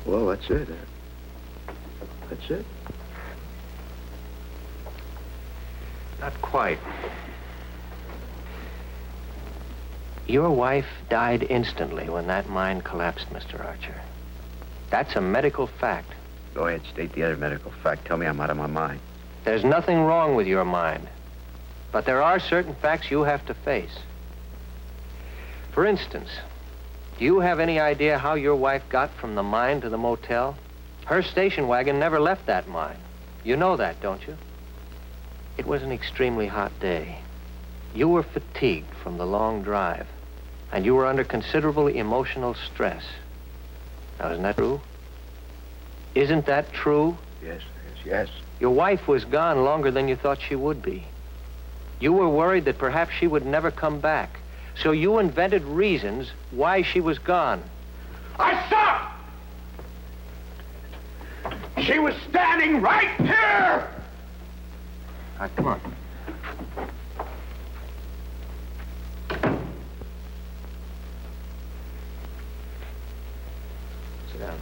Well, that's it. That's it. Not quite. Your wife died instantly when that mine collapsed, Mr. Archer. That's a medical fact. Go ahead, state the other medical fact. Tell me I'm out of my mind. There's nothing wrong with your mind. But there are certain facts you have to face. For instance, do you have any idea how your wife got from the mine to the motel? Her station wagon never left that mine. You know that, don't you? It was an extremely hot day. You were fatigued from the long drive, and you were under considerable emotional stress. Now, isn't that true? Isn't that true? Yes, yes. Your wife was gone longer than you thought she would be. You were worried that perhaps she would never come back. So you invented reasons why she was gone. I stopped! She was standing right here! All right, come on. Sit down.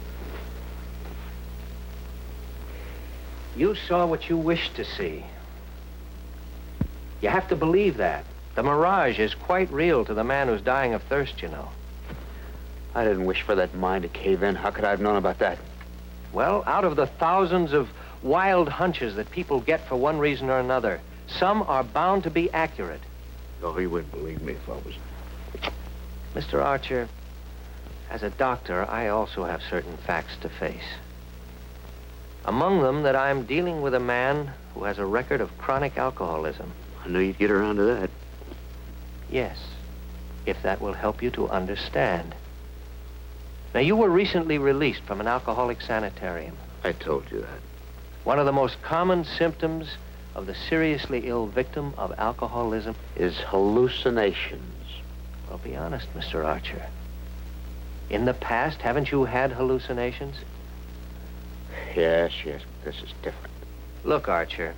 You saw what you wished to see. You have to believe that. The mirage is quite real to the man who's dying of thirst, you know. I didn't wish for that mine to cave in. How could I have known about that? Well, out of the thousands of wild hunches that people get for one reason or another, some are bound to be accurate. Oh, he wouldn't believe me if I was... Mr. Archer, as a doctor, I also have certain facts to face. Among them, that I'm dealing with a man who has a record of chronic alcoholism. I knew you'd get around to that. Yes, if that will help you to understand. Now, you were recently released from an alcoholic sanitarium. I told you that. One of the most common symptoms of the seriously ill victim of alcoholism is hallucinations. Well, be honest, Mr. Archer. In the past, haven't you had hallucinations? Yes, but this is different. Look, Archer,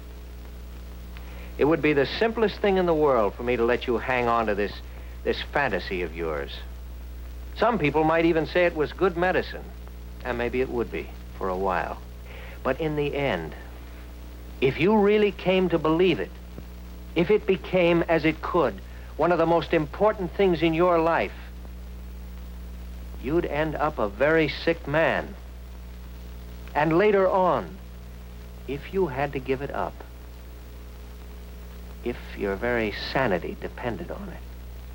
it would be the simplest thing in the world for me to let you hang on to this fantasy of yours. Some people might even say it was good medicine, and maybe it would be for a while. But in the end, if you really came to believe it, if it became, as it could, one of the most important things in your life, you'd end up a very sick man. And later on, if you had to give it up, if your very sanity depended on it,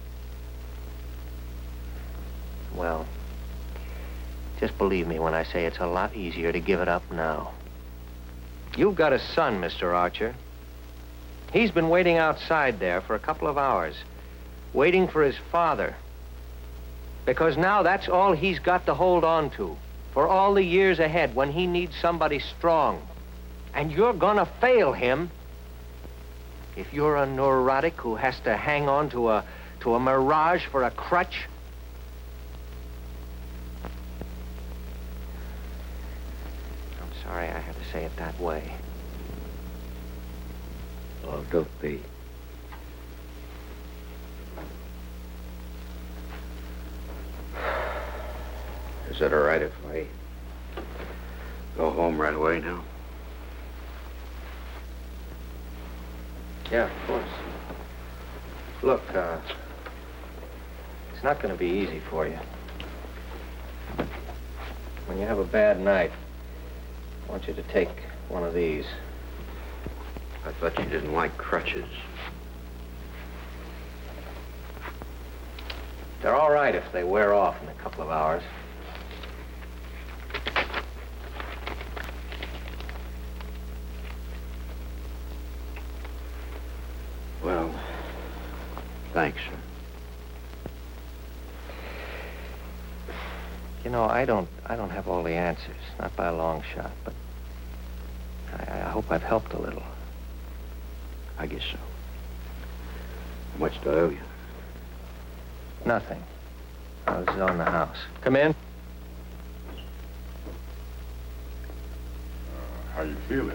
well, just believe me when I say it's a lot easier to give it up now. You've got a son, Mr. Archer. He's been waiting outside there for a couple of hours, waiting for his father. Because now that's all he's got to hold on to for all the years ahead when he needs somebody strong. And you're gonna fail him if you're a neurotic who has to hang on to a mirage for a crutch. I'm sorry I had to say it that way. Oh, don't be. Is that all right if I go home right away now? Yeah, of course. Look, it's not going to be easy for you. When you have a bad night, I want you to take one of these. I thought you didn't like crutches. They're all right if they wear off in a couple of hours. Well, thanks, sir. You know, I don't have all the answers, not by a long shot, but I hope I've helped a little. I guess so. How much do I owe you? Nothing. I was on the house. Come in. How you feeling?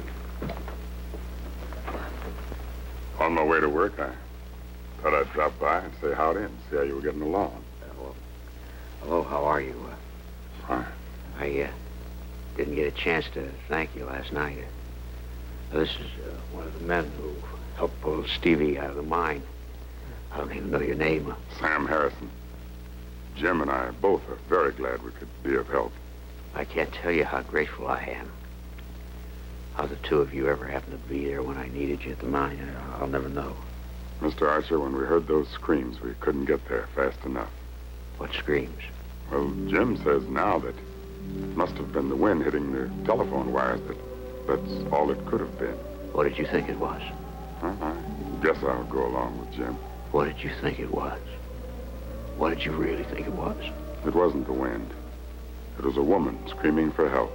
On my way to work, I thought I'd drop by and say howdy and see how you were getting along. Hello, how are you? Fine. I didn't get a chance to thank you last night. This is one of the men who helped pull Stevie out of the mine. I don't even know your name. Sam Harrison. Jim and I both are very glad we could be of help. I can't tell you how grateful I am. How the two of you ever happened to be there when I needed you at the mine, I'll never know. Mr. Archer, when we heard those screams, we couldn't get there fast enough. What screams? Well, Jim says now that it must have been the wind hitting the telephone wires. That's all it could have been. What did you think it was? I guess I'll go along with Jim. What did you think it was? What did you really think it was? It wasn't the wind. It was a woman screaming for help.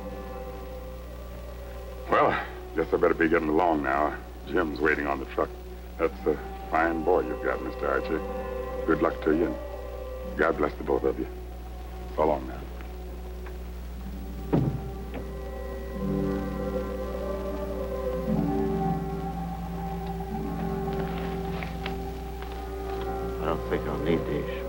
Well, guess I better be getting along now. Jim's waiting on the truck. That's a fine boy you've got, Mr. Archer. Good luck to you, and God bless the both of you. So long now. I don't think I'll need these.